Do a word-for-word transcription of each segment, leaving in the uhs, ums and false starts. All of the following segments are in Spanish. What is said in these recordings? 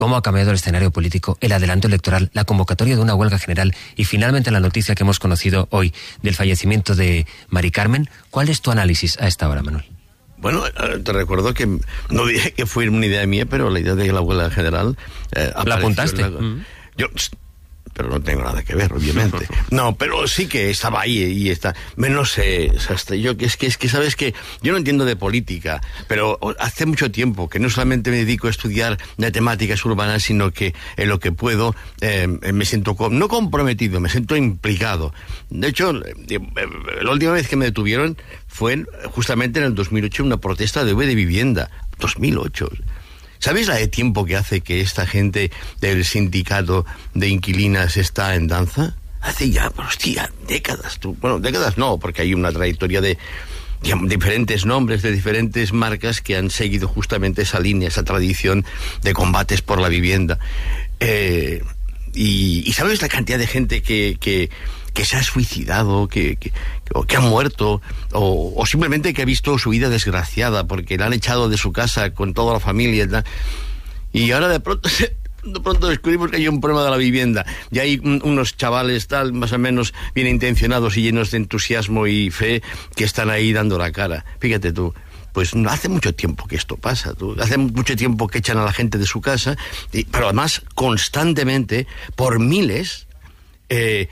cómo ha cambiado el escenario político, el adelanto electoral, la convocatoria de una huelga general y finalmente la noticia que hemos conocido hoy del fallecimiento de Mari Carmen. ¿Cuál es tu análisis a esta hora, Manuel? Bueno, te recuerdo que no dije que fue una idea mía, pero la idea de la huelga general... Eh, ¿La apuntaste? La... Mm. Yo... Pero no tengo nada que ver, obviamente. No, pero sí que estaba ahí y está. No sé, hasta yo que es que es que sabes que yo no entiendo de política, pero hace mucho tiempo que no solamente me dedico a estudiar de temáticas urbanas, sino que en lo que puedo eh, me siento no comprometido, me siento implicado. De hecho, la última vez que me detuvieron fue justamente en el dos mil ocho, una protesta de V de vivienda. dos mil ocho. ¿Sabéis la de tiempo que hace que esta gente del sindicato de inquilinas está en danza? Hace ya, hostia, décadas. Tú. Bueno, décadas no, porque hay una trayectoria de digamos, diferentes nombres, de diferentes marcas que han seguido justamente esa línea, esa tradición de combates por la vivienda. Eh, y, y ¿sabes la cantidad de gente que... que que se ha suicidado, que, que, que ha muerto, o, o simplemente que ha visto su vida desgraciada porque la han echado de su casa con toda la familia y tal? Y ahora de pronto de pronto descubrimos que hay un problema de la vivienda y hay un, unos chavales tal, más o menos bien intencionados y llenos de entusiasmo y fe, que están ahí dando la cara. Fíjate tú, pues hace mucho tiempo que esto pasa, tú. Hace mucho tiempo que echan a la gente de su casa, y, pero además constantemente, por miles, eh,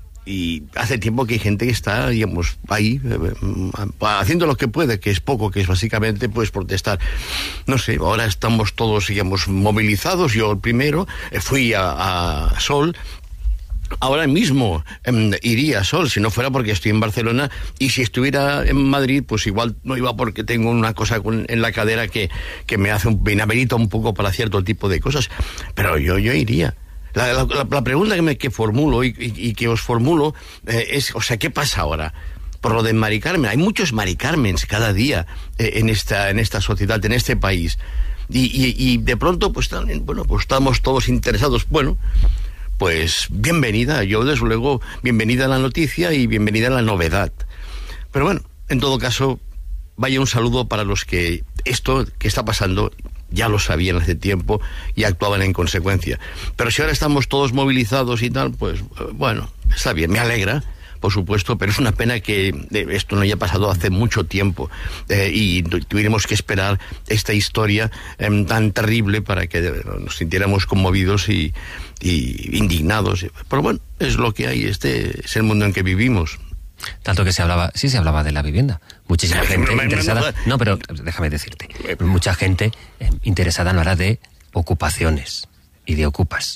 y hace tiempo que hay gente que está, digamos, ahí eh, haciendo lo que puede, que es poco, que es básicamente pues protestar. No sé, ahora estamos todos, digamos, movilizados. Yo primero eh, fui a, a Sol. Ahora mismo eh, iría a Sol, si no fuera porque estoy en Barcelona, y si estuviera en Madrid, pues igual no iba, porque tengo una cosa con, en la cadera que, que me hace un, me inhabilita un poco para cierto tipo de cosas, pero yo, yo iría. La, la, la pregunta que me que formulo y, y, y que os formulo eh, es, o sea, ¿qué pasa ahora? Por lo de Mari Carmen, hay muchos Mari Carmens cada día eh, en esta en esta sociedad, en este país, y, y, y de pronto pues también, bueno, pues estamos todos interesados. Bueno, pues bienvenida, yo desde luego bienvenida a la noticia y bienvenida a la novedad. Pero bueno, en todo caso, vaya un saludo para los que esto que está pasando ya lo sabían hace tiempo y actuaban en consecuencia. Pero si ahora estamos todos movilizados y tal, pues bueno, está bien, me alegra, por supuesto, pero es una pena que esto no haya pasado hace mucho tiempo eh, y tuviéramos que esperar esta historia eh, tan terrible para que nos sintiéramos conmovidos y, y indignados. Pero bueno, es lo que hay, este es el mundo en que vivimos. Tanto que se hablaba, sí se hablaba de la vivienda. Muchísima gente interesada. No, pero déjame decirte, mucha gente eh, interesada en hablar de ocupaciones y de ocupas,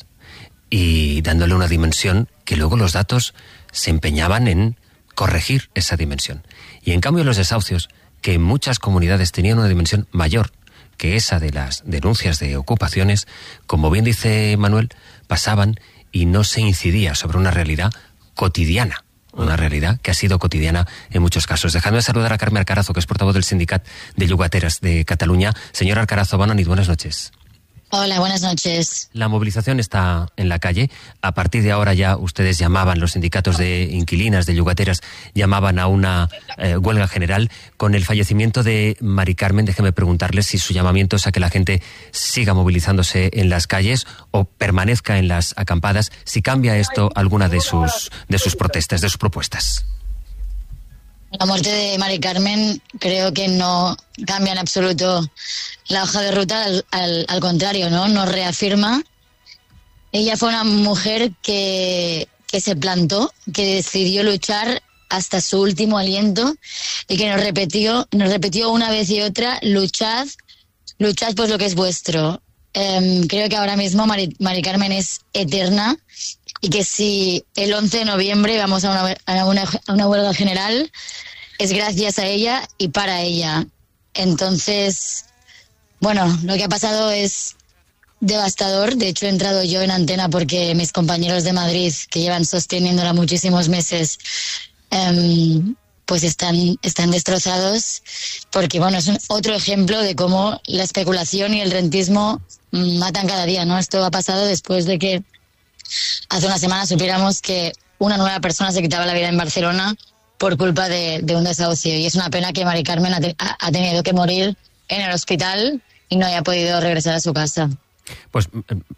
y dándole una dimensión que luego los datos se empeñaban en corregir esa dimensión. Y en cambio los desahucios, que en muchas comunidades tenían una dimensión mayor que esa de las denuncias de ocupaciones, como bien dice Manuel, pasaban y no se incidía sobre una realidad cotidiana. Una realidad que ha sido cotidiana en muchos casos. Dejadme saludar a Carme Alcarazo, que es portavoz del Sindicat de Llogateras de Cataluña. Señora Alcarazo, bona nit, buenas noches. Hola, buenas noches. La movilización está en la calle. A partir de ahora ya ustedes llamaban, los sindicatos de inquilinas, de Llogateras, llamaban a una eh, huelga general. Con el fallecimiento de Mari Carmen, déjeme preguntarles si su llamamiento es a que la gente siga movilizándose en las calles o permanezca en las acampadas, si cambia esto alguna de sus, de sus protestas, de sus propuestas. La muerte de Mari Carmen creo que no cambia en absoluto la hoja de ruta, al, al, al contrario, ¿no? Nos reafirma. Ella fue una mujer que, que se plantó, que decidió luchar hasta su último aliento y que nos repitió, nos repitió una vez y otra: luchad, luchad por lo que es vuestro. Eh, creo que ahora mismo Mari, Mari Carmen es eterna, y que si el once de noviembre vamos a una, a una, a una huelga general, es gracias a ella y para ella. Entonces, bueno, lo que ha pasado es devastador. De hecho, he entrado yo en antena porque mis compañeros de Madrid, que llevan sosteniéndola muchísimos meses, eh, pues están, están destrozados, porque bueno, es un, otro ejemplo de cómo la especulación y el rentismo matan cada día, ¿no? Esto ha pasado después de que hace una semana supiéramos que una nueva persona se quitaba la vida en Barcelona por culpa de, de un desahucio, y es una pena que Mari Carmen ha, te, ha tenido que morir en el hospital y no haya podido regresar a su casa. Pues